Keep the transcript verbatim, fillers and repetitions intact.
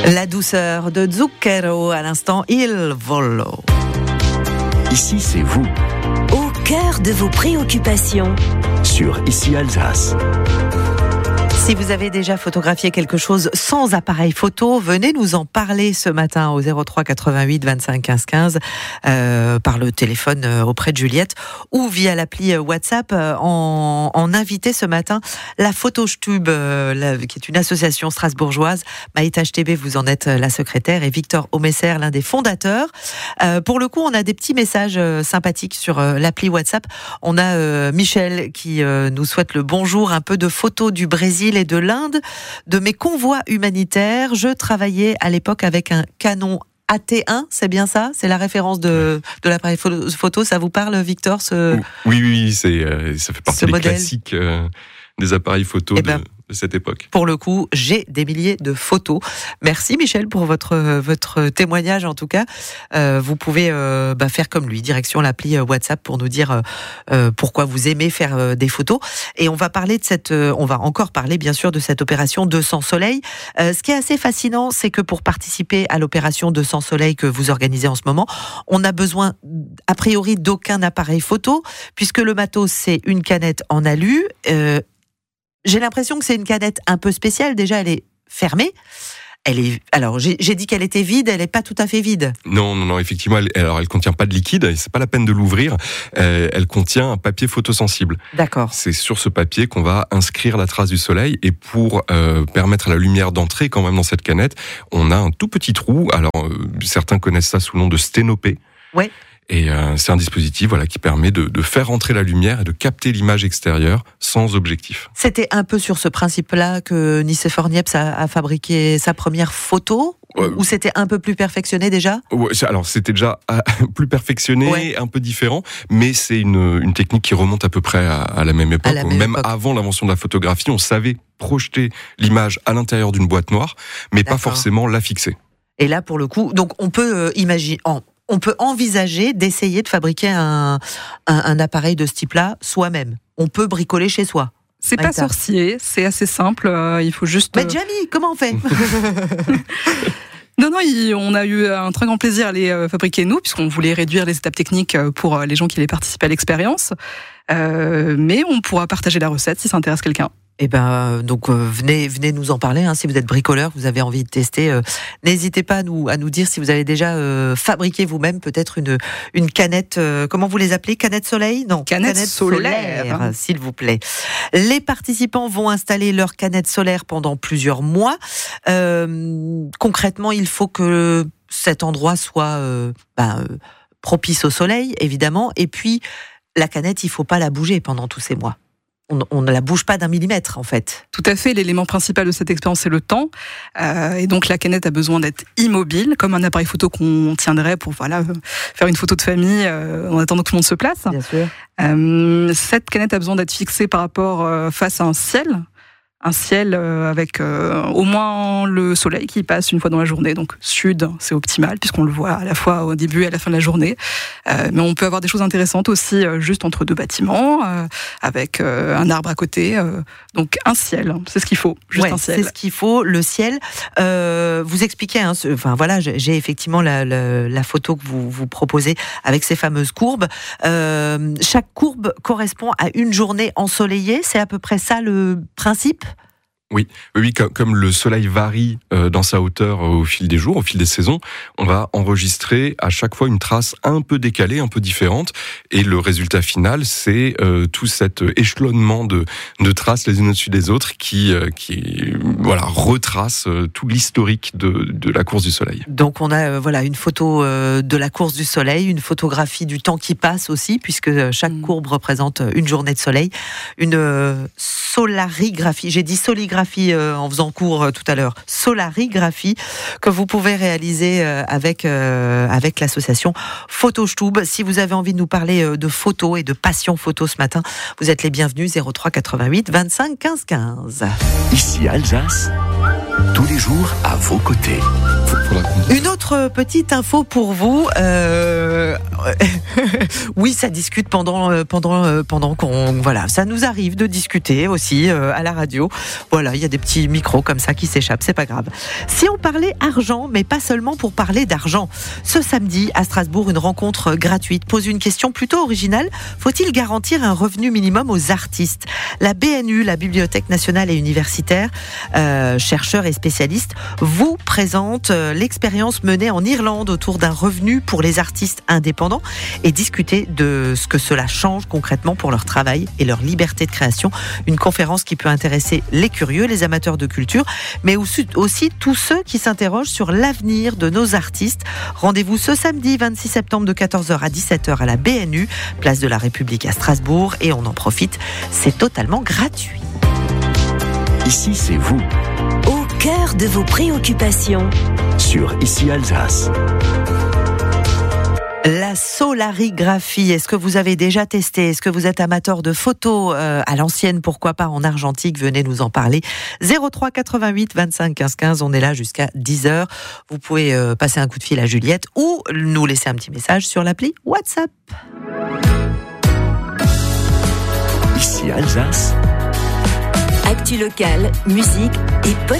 La douceur de Zucchero, à l'instant Il Volo. Ici, c'est vous. Au cœur de vos préoccupations. Sur Ici Alsace. Si vous avez déjà photographié quelque chose sans appareil photo, venez nous en parler ce matin au zéro trois quatre-vingt-huit vingt-cinq quinze quinze euh, par le téléphone euh, auprès de Juliette ou via l'appli WhatsApp euh, en, en invité ce matin la Photostube, euh, la, qui est une association strasbourgeoise. Maïta Chtébé, vous en êtes la secrétaire, et Victor Omesser, l'un des fondateurs. Euh, pour le coup, on a des petits messages euh, sympathiques sur euh, l'appli WhatsApp. On a euh, Michel qui euh, nous souhaite le bonjour, un peu de photos du Brésil et de l'Inde, de mes convois humanitaires. Je travaillais à l'époque avec un Canon A T un, c'est bien ça? C'est la référence de, de l'appareil photo. Ça vous parle, Victor, ce... Oui, oui, oui, c'est, euh, ça fait partie des modèle. classiques euh, des appareils photo eh de, ben, de cette époque. Pour le coup, j'ai des milliers de photos. Merci Michel pour votre, votre témoignage en tout cas. Euh, vous pouvez euh, bah, faire comme lui, direction l'appli WhatsApp pour nous dire euh, pourquoi vous aimez faire euh, des photos. Et on va parler de cette, euh, on va encore parler bien sûr de cette opération deux cents Soleil. Euh, ce qui est assez fascinant, c'est que pour participer à l'opération deux cents Soleil que vous organisez en ce moment, on a besoin a priori d'aucun appareil photo, puisque le matos c'est une canette en alu. Euh, J'ai l'impression que c'est une canette un peu spéciale. Déjà, elle est fermée. Elle est. Alors, j'ai, j'ai dit qu'elle était vide. Elle n'est pas tout à fait vide. Non, non, non. Effectivement, elle, alors elle contient pas de liquide. C'est pas la peine de l'ouvrir. Euh, elle contient un papier photosensible. D'accord. C'est sur ce papier qu'on va inscrire la trace du soleil. Et pour euh, permettre à la lumière d'entrer quand même dans cette canette, on a un tout petit trou. Alors, euh, certains connaissent ça sous le nom de sténopée. Ouais. Et euh, c'est un dispositif voilà, qui permet de, de faire entrer la lumière et de capter l'image extérieure sans objectif. C'était un peu sur ce principe-là que Nicéphore Niepce a, a fabriqué sa première photo, ouais. Ou c'était un peu plus perfectionné déjà? Ouais, alors c'était déjà plus perfectionné, ouais. Un peu différent, mais c'est une, une technique qui remonte à peu près à, à la même époque. La même même époque. Avant l'invention de la photographie, on savait projeter l'image à l'intérieur d'une boîte noire, mais D'accord. pas forcément la fixer. Et là, pour le coup, donc on peut euh, imaginer... En... On peut envisager d'essayer de fabriquer un, un, un appareil de ce type-là soi-même. On peut bricoler chez soi. C'est Maïta. Pas sorcier, c'est assez simple. Euh, il faut juste. Mais Jamie, comment on fait? Non, non, il, on a eu un très grand plaisir à les euh, fabriquer nous, puisqu'on voulait réduire les étapes techniques pour les gens qui allaient participer à l'expérience. Euh, mais on pourra partager la recette si ça intéresse quelqu'un. Eh ben, donc euh, venez, venez nous en parler. Hein, si vous êtes bricoleur, vous avez envie de tester, euh, n'hésitez pas à nous, à nous dire si vous avez déjà euh, fabriqué vous-même peut-être une une canette. Euh, comment vous les appelez? Canette soleil? Non, canette, canette solaire, solaire hein. S'il vous plaît. Les participants vont installer leur canette solaire pendant plusieurs mois. Euh, concrètement, il faut que cet endroit soit euh, ben, euh, propice au soleil, évidemment. Et puis la canette, il faut pas la bouger pendant tous ces mois. On, on ne la bouge pas d'un millimètre, en fait. Tout à fait. L'élément principal de cette expérience, c'est le temps. Euh, et donc, la canette a besoin d'être immobile, comme un appareil photo qu'on tiendrait pour voilà, faire une photo de famille euh, en attendant que tout le monde se place. Bien sûr. Euh, cette canette a besoin d'être fixée par rapport euh, face à un ciel. Un ciel euh, avec euh, au moins le soleil qui passe une fois dans la journée. Donc, sud, c'est optimal, puisqu'on le voit à la fois au début et à la fin de la journée. Euh, mais on peut avoir des choses intéressantes aussi, euh, juste entre deux bâtiments, euh, avec euh, un arbre à côté. Euh, donc, un ciel, c'est ce qu'il faut, juste ouais, un ciel. C'est ce qu'il faut, le ciel. Euh, vous expliquez, hein, ce, enfin voilà, j'ai effectivement la, la, la photo que vous, vous proposez avec ces fameuses courbes. Euh, chaque courbe correspond à une journée ensoleillée, c'est à peu près ça le principe? Oui, oui, comme, comme le soleil varie euh, dans sa hauteur au fil des jours, au fil des saisons, on va enregistrer à chaque fois une trace un peu décalée, un peu différente, et le résultat final, c'est euh, tout cet échelonnement de, de traces les unes au-dessus des autres qui, euh, qui voilà, retrace euh, tout l'historique de, de la course du soleil. Donc on a euh, voilà une photo euh, de la course du soleil, une photographie du temps qui passe aussi, puisque chaque mmh. courbe représente une journée de soleil, une euh, solarigraphie, j'ai dit soligraphie en faisant cours tout à l'heure, solarigraphie que vous pouvez réaliser avec euh, avec l'association Photostube. Si vous avez envie de nous parler de photos et de passion photo ce matin, vous êtes les bienvenus. Zéro trois quatre-vingt-huit vingt-cinq quinze quinze. Ici Alsace, tous les jours à vos côtés. Une autre autre petite info pour vous. Euh... oui, ça discute pendant pendant pendant qu'on voilà, ça nous arrive de discuter aussi euh, à la radio. Voilà, il y a des petits micros comme ça qui s'échappent, c'est pas grave. Si on parlait argent, mais pas seulement pour parler d'argent. Ce samedi à Strasbourg, une rencontre gratuite pose une question plutôt originale. Faut-il garantir un revenu minimum aux artistes ? La B N U, la Bibliothèque nationale et universitaire, euh, chercheurs et spécialistes, vous présente euh, l'expérience menée en Irlande autour d'un revenu pour les artistes indépendants et discuter de ce que cela change concrètement pour leur travail et leur liberté de création. Une conférence qui peut intéresser les curieux, les amateurs de culture, mais aussi, aussi tous ceux qui s'interrogent sur l'avenir de nos artistes. Rendez-vous ce samedi vingt-six septembre de quatorze heures à dix-sept heures à la B N U, place de la République à Strasbourg, et on en profite, c'est totalement gratuit. Ici, c'est vous. Au cœur de vos préoccupations. Sur Ici Alsace. La solarigraphie, est-ce que vous avez déjà testé ? Est-ce que vous êtes amateur de photos euh, à l'ancienne, pourquoi pas en argentique ? Venez nous en parler. zéro trois quatre-vingt-huit vingt-cinq quinze quinze, on est là jusqu'à dix heures. Vous pouvez euh, passer un coup de fil à Juliette ou nous laisser un petit message sur l'appli WhatsApp. Ici Alsace. Actu locale, musique et